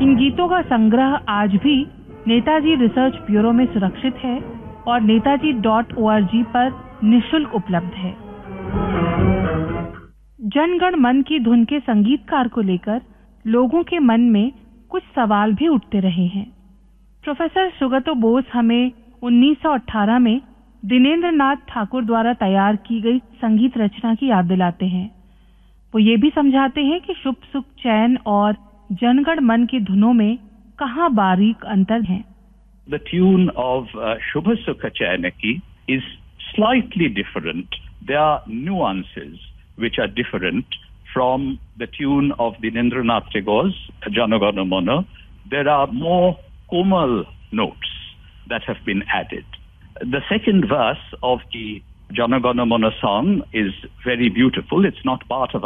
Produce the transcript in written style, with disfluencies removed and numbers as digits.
इन गीतों का संग्रह आज भी नेताजी रिसर्च ब्यूरो में सुरक्षित है और netaji.org पर निःशुल्क उपलब्ध है। जन गण मन की धुन के संगीतकार को लेकर लोगों के मन में कुछ सवाल भी उठते रहे हैं। प्रोफेसर सुगतो बोस हमें 1918 में दिनेंद्र नाथ ठाकुर द्वारा तैयार की गई संगीत रचना की याद दिलाते हैं। वो ये भी समझाते हैं कि शुभ सुख चैन और जनगण मन की धुनों में कहाँ बारीक अंतर है। The tune of Shubha Sukha Chayanaki is slightly different. There are nuances which are different from the tune of Dineन्द्rnath Tagore's Jana Gana Mana. There are more komal notes that have been added. The second verse of the Jana Gana Mana song is very beautiful. It's not part of